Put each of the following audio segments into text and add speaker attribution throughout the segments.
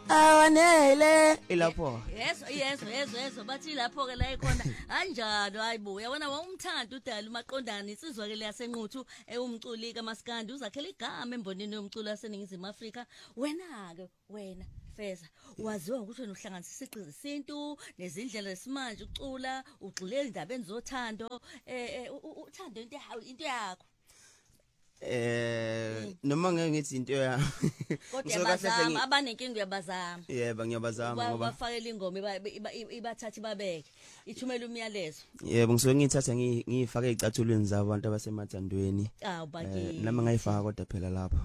Speaker 1: awanele ilapho
Speaker 2: Yeso bathi lapho ke la ikhona anjalo hayibo yabona wawumthanda udala umaqondana insizwa ke leyasenquthu umculi kaMaskandi uzakhela igama embonini yomculo waseningizimu Afrika wena Feza waziwa ukuthi wena uhlanganisa isiqi zesintu nezindlela zesimanje ucula ugxile endabeni zothando uthando into yakho
Speaker 1: noma ngeke ngithi into ya
Speaker 2: kodwa yabazama abanenkinga uyabazama
Speaker 1: yebo ngiyabazama
Speaker 2: ngoba bafakela ingoma ibathatha babeke ithumela umyalezo
Speaker 1: yebo ngisuke ngithatha ngifake ezicathulweni zabo abantu abasemathandweni nami ngayifaka kodwa phela lapho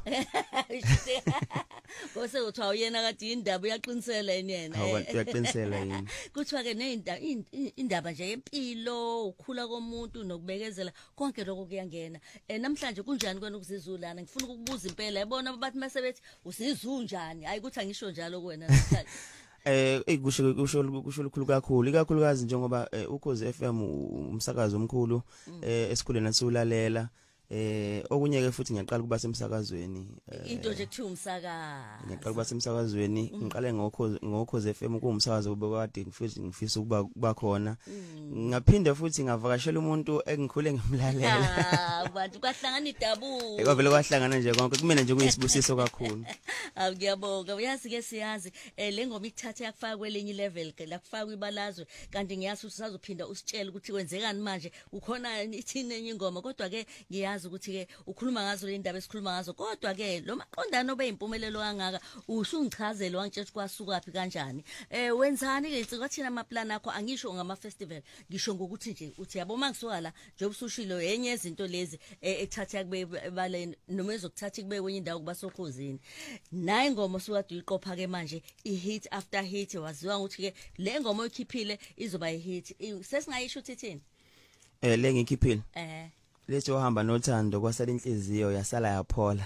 Speaker 2: Bose uthwa uyena kade indaba uyaqinisela yena
Speaker 1: uyaqinisela yini
Speaker 2: kuthiwa ke indaba nje yempilo ukhula komuntu nokubekezela konke lokho kuyangena namhlanje kunjani kwena ukuzizulana ngifuna ukukubuza impela yabona bathi masebethi usizunjani hayi ukuthi angisho njalo kuwena namhlanje
Speaker 1: kusho lukhulu kakhulukazi njengoba ukhozi FM umsakazo omkhulu esikhuleni nasiwulalela okunye ke futhi ngiyaqala kuba semsakazweni
Speaker 2: into nje kuthiwa umsakazo
Speaker 1: ngiyaqala kuba semsakazweni ngiqale ngokhozi FM kuwumsakazo obekade ngifisa ukuba khona ngaphinde futhi ngavakashela umuntu engikhule ngimlalela
Speaker 2: abantu kwahlangana idabu
Speaker 1: ekavele kwahlangana nje konke kumina nje kuyisibusiso kakhulu
Speaker 2: ngiyabonga uyazi ke siyazi le ngoma ikuthatha yakufaka kwelinye level la kufaka ibalazwe kanti ngiyazi ukuthi usazophinda usitshela ukuthi kwenzekani manje ukhona ithini enye ingoma kodwa ke ngiyazi ukuthi ke ukhuluma ngazo le ndaba esikhuluma ngazo kodwa ke lo maqondana obeyimpumelelo kangaka usungichazela wangitshela kwasukaphi kanjani wenzani ke ngicela thina ama plan akho angisho ngama festival ngisho ngokuthi nje uthi yabo mangisuka la nje ubusushilo yenye izinto lezi ethatha kube baleni noma ezokuthatha kube kwenye indawo kubasokhozini nayi ingoma sukade uyiqopha ke manje ihit after hit waziwa ukuthi ke le ngoma oyikhiphile izoba ihit sesingayisho uthithini
Speaker 1: le ngikhiphile lethi ohamba nothando kwasala inhliziyo yasala yaphola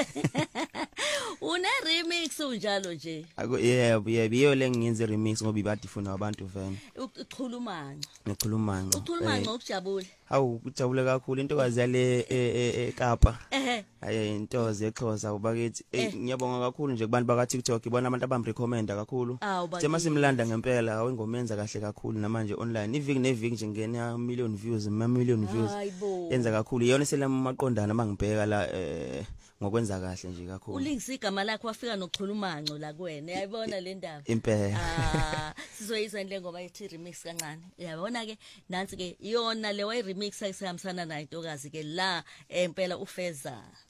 Speaker 2: une remix unjalo nje
Speaker 1: yebo iyo le ngiyenze remix ngoba ibadifuna abantu vele
Speaker 2: ukhulumanqa ukujabula
Speaker 1: hawu kujabule kakhulu intokazi yale eKapa hayi intozi eXhosa ubakithi ngiyabonga kakhulu nje kubantu baka TikTok ibona abantu abamrecommenda kakhulu nje masimlanda ngempela hawu ingoma yenza kahle kakhulu namanje online iviki neviki nje ngena million views yenza kakhulu iyona selamaqondana mangibheka la ngokwenza kahle nje kakhulu
Speaker 2: ulingisa igama lakho wafika nokukhulumanco la kuwena uyayibona le ndaba
Speaker 1: impela
Speaker 2: sizoyizwa le ngoba ithi remix kancane uyabona ke nansi ke iyona le way remix ayisihambisana nayo intokazi ke la empela uFeza